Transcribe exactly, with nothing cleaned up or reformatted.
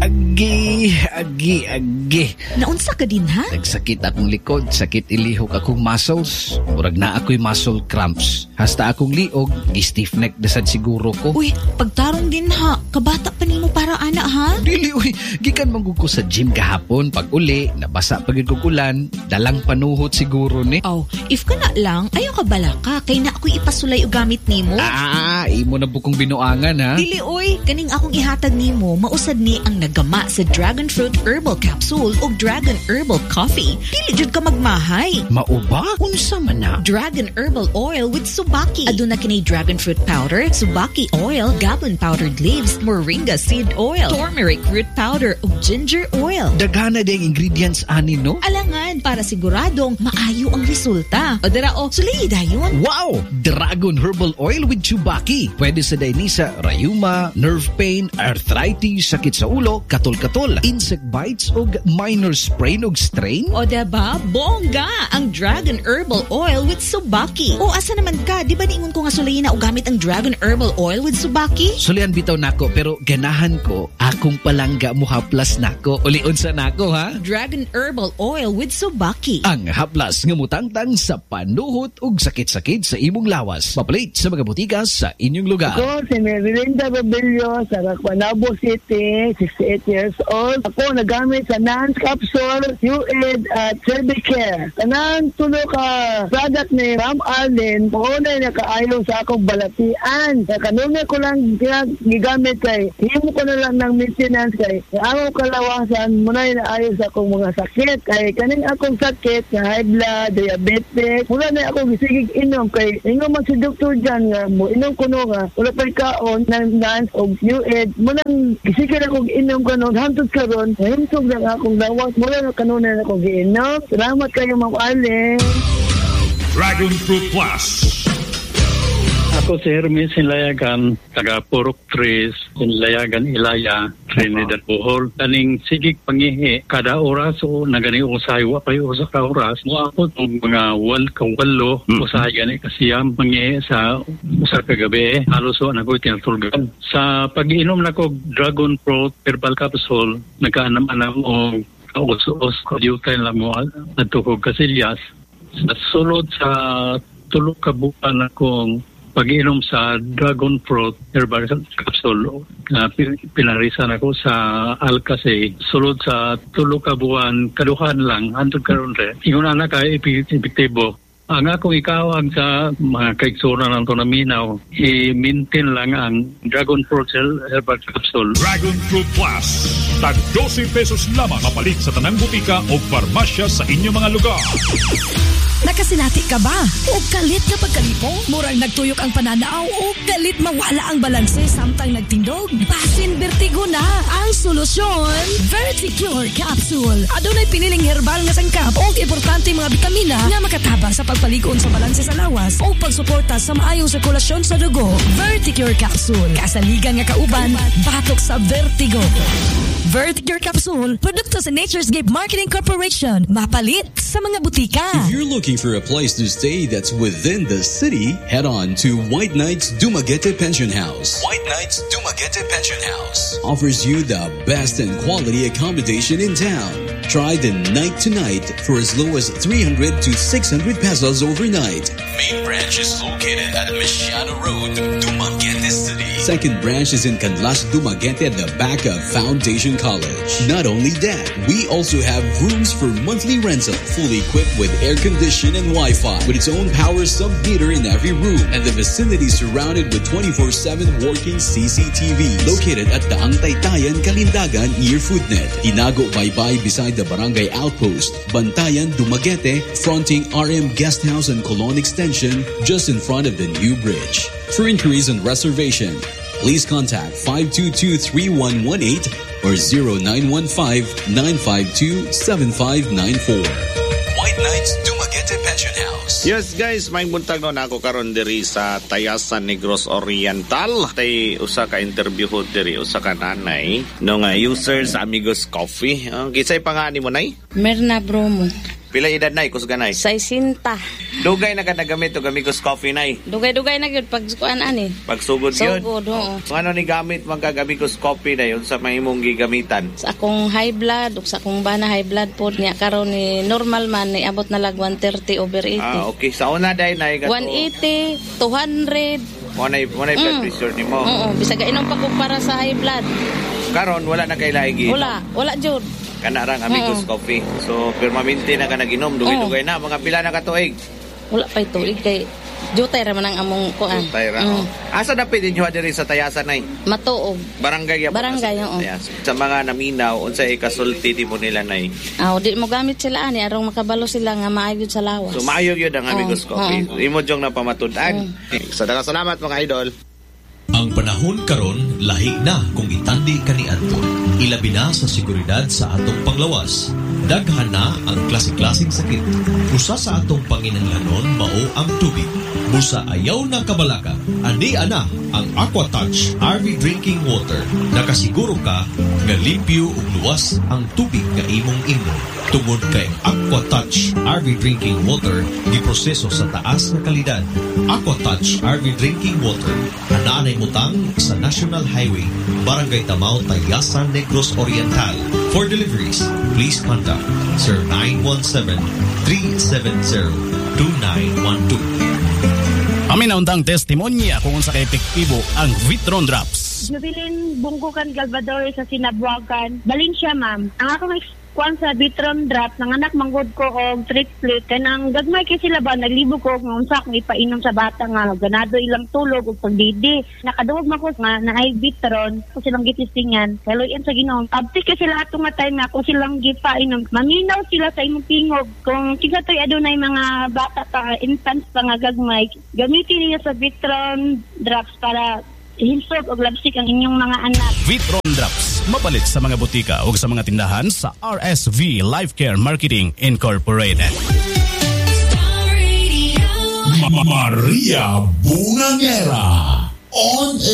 Agi, agi, agi. Naunsa ka din, ha? Nagsakit akong likod, sakit ilihok akong muscles. Murag na ako'y muscle cramps. Hasta akong liog, gi-stiff neck dasad siguro ko. Uy, pagtarong din ha. Kabata pa nimo para ana, ha? Dili, uy. Gikan manggug ko sa gym kahapon. Pag uli, nabasa pagid kog ulan. Dalang panuhot siguro ni. Oh, if ka na lang, ayaw ka bala ka. Kay na ako'y ipasulay o gamit nimo. Ah, imo na bukong binuangan, ha? Dili, uy. Kaning akong ihatag nimo, mausad ni ang nagama sa Dragon Fruit Herbal Capsule o Dragon Herbal Coffee. Dili jud ka magmahay. Mauba? Unsa man na? Dragon Herbal Oil with Subaki. Aduna kini Dragon Fruit Powder, Subaki Oil, Gabon Powdered Leaves, Moringa Seed Oil, Turmeric Root Powder ug Ginger Oil. Daghana ding ingredients ani, no? Alangan para siguradong maayo ang resulta. O dara o, sulay dayon. Wow! Dragon Herbal Oil with Chubaki. Pwede sa dainisa, rayuma, nerve pain, arthritis, sakit sa ulo, katol-katol, insect bites o minor sprain o strain. O diba? Bongga! Ang Dragon Herbal Oil with Subaki. O asa naman ka? Di ba niingon ko nga sulayin na o gamit ang Dragon Herbal Oil with Subaki? Sulian bitaw nako, pero ganahan ko, akong palangga mo haplas nako. Ulion sa nako, ha? Dragon Herbal Oil with Subaki. Ang haplas nga mutangtang sa panuhot ug sakit-sakit sa imong lawas. Papalit sa mga butika sa inyong lugar. Ako, si Merilinda Babelio sa Rakwanabo City, sixty-eight years old. Ako nagamit sa Nance Capsule, U-Ed at Cervicare. Kanang tulo ka product ni Ma'am Arlene, maunay na kaayo sa akong balatian. Sa kanunay ko lang gigamit kay, himo ko na lang ng maintenance kay, ang akong kalawasan, munay na ayo sa akong mga sakit. Kay kaning akong sakit, na high blood, diabetes, mula na akong gisigig inom kay, ingon man si doktor dyan nga, mo inom ko no nga, wala pa kaon ng Nance o U-Ed, munang gisigig akong inom ka no, hantod ka ron, hintog lang akong lawas, mula na kanunay na akong giinom. Salamat kayo, Ma'am Arlene. Dragon Fruit Plus. Ako si Hermes Sinlayagan, taga Purok Tres, Sinlayagan Ilaya, Trinidad Bohol. Kaning sigig pangihi, kada oras o nagani usay, wapay usa ka oras, mo ako itong mga wal kawalo, mm-hmm. usay gani kasiyam pangihi sa usa ka gabi, halos o nagoy tinatulgan. Sa pag-iinom na ko Dragon Fruit Herbal Capsule, nagkaanam-anam o kaus-us, kadyutay lang mo at tukog kasilyas. Sa sulod sa tulog kabukan akong pag-inom sa Dragon Fruit Herbal Capsule, uh, pinarisan ako sa Alcase. Sulod sa tulog kabuan, kaduhan lang, hantod karon re. Ingon na ka epektibo. Ang akong ikawag sa mga kaiksura ng Tonaminaw, i-maintain lang ang Dragon Fruit Herbal Capsule. Dragon Fruit Plus. Tag twelve pesos lamang mapalit sa tanang butika o farmasya sa inyong mga lugar. Nakasinati ka ba? O galit na pagkalipong? Murang nagtuyok ang pananaw o galit mawala ang balanse samtang nagtindog? Basin Vertigo na ang solusyon. Verticure Capsule. Adunay piniling herbal nga sangkap o importante mga bitamina nga makatabang sa pagpaligon sa balanse sa lawas o pagsuporta sa maayong sirkulasyon sa dugo. Verticure Capsule. Kasaligan nga kauban, batok sa vertigo. Verticure Capsule. Produkto sa Nature's Gift Marketing Corporation. Mapalit sa mga butika. If you're looking for a place to stay that's within the city, head on to White Knights Dumaguete Pension House. White Knights Dumaguete Pension House offers you the best and quality accommodation in town. Try the night to night for as low as three hundred to six hundred pesos overnight. Main branch is located at Mesiano Road, Dumaguete City. Second branch is in Canlas, Dumaguete at the back of Foundation College. Not only that, we also have rooms for monthly rental, fully equipped with air conditioning and Wi-Fi, with its own power sub-meter in every room, and the vicinity surrounded with twenty-four seven working C C T V. Located at Daang Taytayan, Kalindagan, near Foodnet. Hinago Baybay beside the Barangay Outpost. Bantayan, Dumaguete, fronting R M Guest House and Colon Extension, just in front of the new bridge. For inquiries and reservation, please contact five two two, three one one eight or zero nine one five, nine five two, seven five nine four. White Knights Dumaguete Pension House. Yes guys, may buntag no na ako karon diri sa Tayasan Negros Oriental. Tay usa ka interview ho diri usa ka nanay no nga users Amigos Coffee. Uh, kisay pangani mo nay? Merna Bromo. Pila edad nay kusganay? Saisinta. Dugay na ka nagamit og Amigos Coffee nay. Dugay-dugay na gyud pag kuan ani. Pagsugod yun. Sugod, oo. So, ano ni gamit man kag Amigos Coffee na yun sa mahimong gigamitan? Sa akong high blood ug sa akong bana high blood pod niya karon ni normal man ni abot na lag one thirty over eighty. Ah, okay. Sa una day nay gato. one eighty, two hundred. Mo nay mo nay blood Mm. pressure nimo. Oo, bisag inom pa ko para sa high blood. Karon wala na kay lahi. Wala, wala jud. Kana rang Amigos Oo. Coffee. So permanente na ka naginom, dugay-dugay na mga pila na ka tuig. Wala pa tuig kay jutay ra man ang among kuan. Tay ra. Mm. oh. Asa na pwede nyo diri sa Tayasan nay? Matuog. Barangay ya. Barangay, oo. Sa mga naminaw unsay kasulti mo nila nay? Aw, di mo gamit sila ani arong makabalo sila nga maayo sa lawas. So maayo gyud ang Amigos Oo, Coffee. oo. Imo jong napamatud-an. Sa daghang salamat mga idol. Ang panahon karon lahi na kung itandi kaniadto. Ilabi na sa seguridad sa atong panglawas. Daghan na ang klase-klaseng sakit. Usa sa atong panginahanglanon mao ang tubig. Busa ayaw na kabalaka. Ani ana ang AquaTouch R V Drinking Water. Nakasiguro ka nga limpyo ug luwas ang tubig nga imong imnon. Tungod kay AquaTouch R V Drinking Water giproseso sa taas nga kalidad. AquaTouch R V Drinking Water ananay mutang sa National Highway, Barangay Tamao, Tayasan, Negros Oriental. For deliveries, please contact zero nine one seven, three seven zero, two nine one two. Paminauntang testimonya kung sa ka-epektibo ang Vitron Drops. Jubilin Bungkukan Galvador sa Sinabuagan. Balin siya, ma'am. Ang akong kuan sa Vitron Drops, nang anak manggod ko og triplet. Kanang gagmay kay sila ba, naglibo ko kung unsa akong ipainom sa bata nga. Ganado ilang tulog o pagdidi. Nakaduog man ko nga na ay Vitron. Kung silang gitistingan. Kaluyan sa Ginoo. Abti kay sila ato nga time nga kung silang gipainom. Maminaw sila sa imong tingog. Kung kisa to'y adunay mga bata pa, infants pa nga gagmay, gamitin niyo sa Vitron Drops para hinsog o labsik ang inyong mga anak. Vitron Drops, mapalit sa mga butika o sa mga tindahan sa R S V Life Care Marketing Incorporated. Maria Bungangera on